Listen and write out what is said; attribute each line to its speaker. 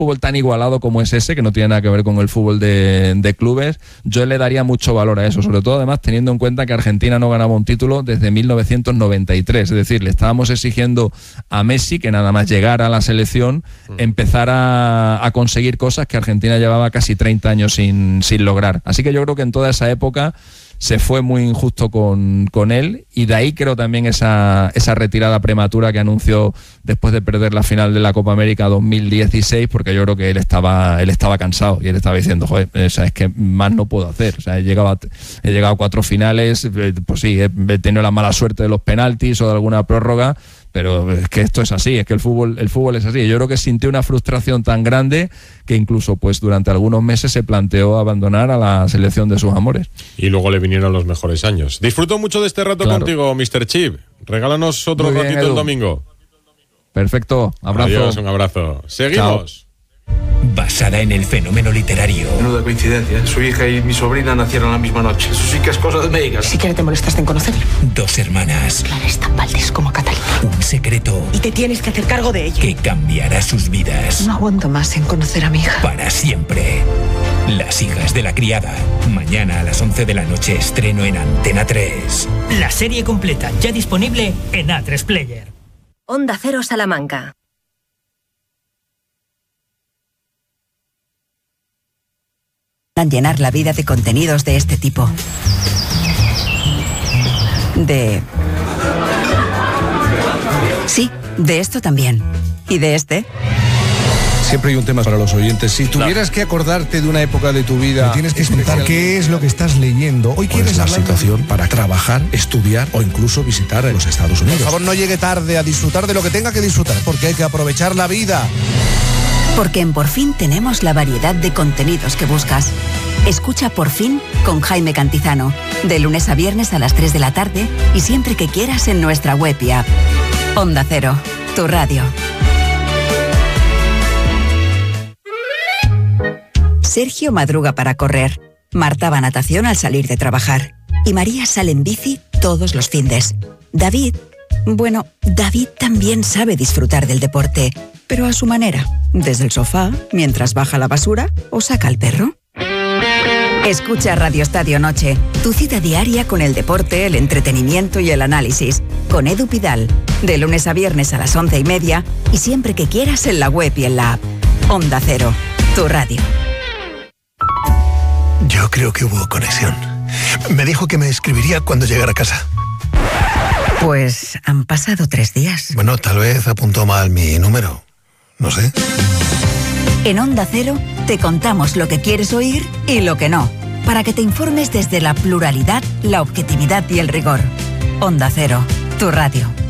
Speaker 1: fútbol tan igualado como es ese, que no tiene nada que ver con el fútbol de clubes, yo le daría mucho valor a eso, sobre todo además teniendo en cuenta que Argentina no ganaba un título desde 1993, es decir, le estábamos exigiendo a Messi que nada más llegar a la selección empezara a conseguir cosas que Argentina llevaba casi 30 años sin lograr, así que yo creo que en toda esa época se fue muy injusto con él, y de ahí creo también esa retirada prematura que anunció después de perder la final de la Copa América 2016, porque yo creo que él estaba cansado y él estaba diciendo, joder, o sea, es que más no puedo hacer, o sea, he llegado a 4 finales, pues sí, he tenido la mala suerte de los penaltis o de alguna prórroga, pero es que esto es así, es que el fútbol es así. Yo creo que sintió una frustración tan grande que incluso pues durante algunos meses se planteó abandonar a la selección de sus amores.
Speaker 2: Y luego le vinieron los mejores años. Disfruto mucho de este rato contigo, Mr. Chip. Regálanos otro ratito el domingo.
Speaker 1: Perfecto, abrazo.
Speaker 2: Adiós, un abrazo. Seguimos.
Speaker 3: Chao. Basada en el fenómeno literario.
Speaker 4: Menuda coincidencia. Su hija y mi sobrina nacieron la misma noche. Eso sí que es cosa de médicas.
Speaker 5: Si siquiera te molestaste en conocerla.
Speaker 3: 2 hermanas.
Speaker 5: Clara es tan Valdés como Catalina.
Speaker 3: Un secreto.
Speaker 5: Y te tienes que hacer cargo de ella.
Speaker 3: Que cambiará sus vidas.
Speaker 5: No aguanto más en conocer a mi hija.
Speaker 3: Para siempre. Las hijas de la criada. Mañana a las 11 de la noche estreno en Antena 3.
Speaker 6: La serie completa ya disponible en A3 Player.
Speaker 7: Onda Cero Salamanca.
Speaker 8: Llenar la vida de contenidos de este tipo. Sí, de esto también. ¿Y de este?
Speaker 9: Siempre hay un tema para los oyentes. Si tuvieras que acordarte de una época de tu vida...
Speaker 10: Me tienes que explicar qué es lo que estás leyendo. Hoy quieres
Speaker 9: la
Speaker 10: hablar
Speaker 9: situación para trabajar, estudiar o incluso visitar los Estados Unidos.
Speaker 10: Por favor, no llegue tarde a disfrutar de lo que tenga que disfrutar, porque hay que aprovechar la vida.
Speaker 8: Porque en Por Fin tenemos la variedad de contenidos que buscas. Escucha Por Fin con Jaime Cantizano, de lunes a viernes a las 3 de la tarde y siempre que quieras en nuestra web y app. Onda Cero, tu radio. Sergio madruga para correr, Marta va a natación al salir de trabajar y María sale en bici todos los findes. David también sabe disfrutar del deporte, pero a su manera, desde el sofá, mientras baja la basura o saca al perro. Escucha Radio Estadio Noche, tu cita diaria con el deporte, el entretenimiento y el análisis, con Edu Pidal, de lunes a viernes a las 11:30 y siempre que quieras en la web y en la app. Onda Cero, tu radio.
Speaker 10: Yo creo que hubo conexión. Me dijo que me escribiría cuando llegara a casa.
Speaker 8: Pues han pasado 3 días.
Speaker 10: Bueno, tal vez apuntó mal mi número. No sé.
Speaker 8: En Onda Cero te contamos lo que quieres oír y lo que no, para que te informes desde la pluralidad, la objetividad y el rigor. Onda Cero, tu radio.